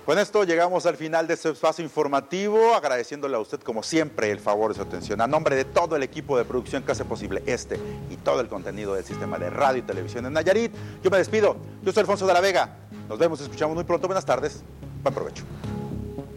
Con esto llegamos al final de este espacio informativo, agradeciéndole a usted como siempre el favor de su atención. A nombre de todo el equipo de producción que hace posible este y todo el contenido del sistema de radio y televisión en Nayarit, yo me despido. Yo soy Alfonso de la Vega. Nos vemos y escuchamos muy pronto. Buenas tardes. Buen provecho.